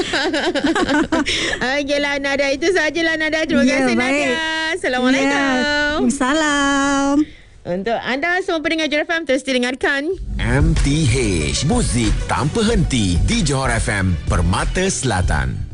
Okeylah Nada, itu sajalah Nada. Terima kasih baik. Nada. Assalamualaikum. Salam. Untuk anda semua pendengar Johor FM, terus didengarkan MTH, muzik tanpa henti di Johor FM, Permata Selatan.